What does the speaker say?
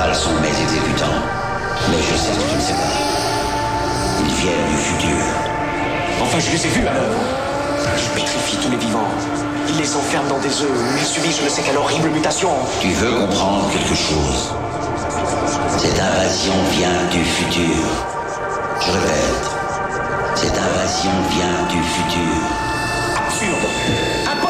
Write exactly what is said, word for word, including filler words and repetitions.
mortels sont mes exécutants. Mais je sais ce que tu ne sais pas. Ils viennent du futur. Enfin, je les ai vus à l'œuvre. Ils pétrifient tous les vivants. Ils les enferment dans des œufs où ils subissent je ne sais quelle horrible mutation. Tu veux comprendre quelque chose? Cette invasion vient du futur. Je répète, cette invasion vient du futur. Absurde.